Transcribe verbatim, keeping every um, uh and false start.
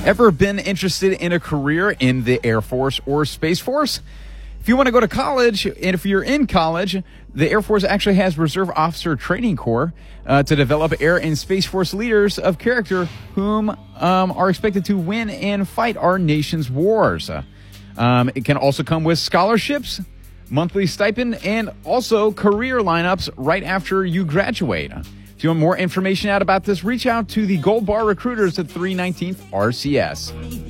Ever been interested in a career in the Air Force or Space Force? If you want to go to college, and if you're in college, the Air Force actually has Reserve Officer Training Corps uh, to develop Air and Space Force leaders of character whom um, are expected to win and fight our nation's wars. Um, it can also come with scholarships, monthly stipend, and also career lineups right after you graduate. If you want more information out about this, reach out to the Gold Bar recruiters at three nineteenth R C S.